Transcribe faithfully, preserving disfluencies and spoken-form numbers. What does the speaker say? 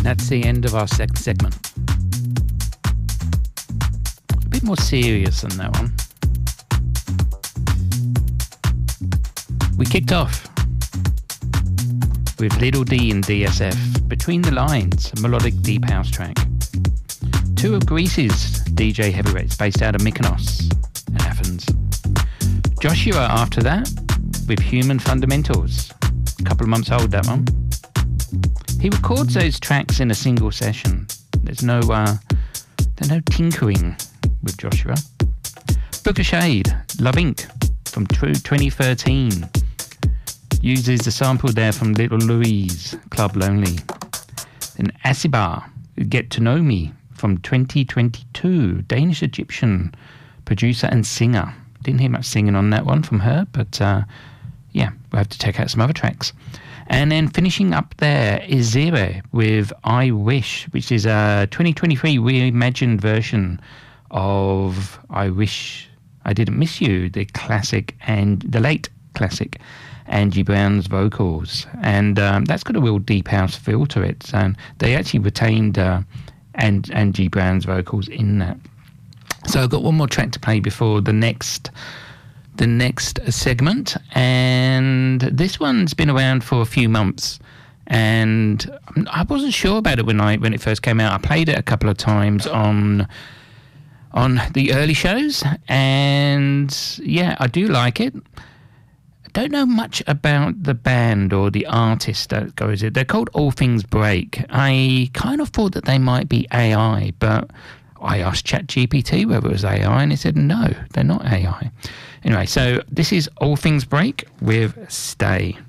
That's the end of our second segment. A bit more serious than that one. We kicked off with Little D and D S F, Between the Lines, a melodic deep house track. Two of Greece's D J heavyweights based out of Mykonos and Athens. Joshua after that with Human Fundamentals, a couple of months old that one. He records those tracks in a single session. There's no uh, there's no tinkering with Joshua. Book of Shade, Love Incorporated from twenty thirteen. Uses the sample there from Little Louise, Club Lonely. Then Asibar, Get to Know Me from twenty twenty-two. Danish-Egyptian producer and singer. Didn't hear much singing on that one from her, but uh, yeah, we'll have to check out some other tracks. And then finishing up there is Zero with I Wish, which is a twenty twenty-three reimagined version of I Wish I Didn't Miss You, the classic and the late classic Angie Brown's vocals. And um, that's got a real deep house feel to it. And they actually retained uh, and Angie Brown's vocals in that. So I've got one more track to play before the next the next segment, and this one's been around for a few months, and I wasn't sure about it when I when it first came out. I played it a couple of times on on the early shows, and yeah, I do like it. I don't know much about the band or the artist that goes it. They're called All Things Break. I kind of thought that they might be A I, but I asked ChatGPT whether it was A I, and it said no, they're not A I. Anyway, so this is All Things Break with Stay.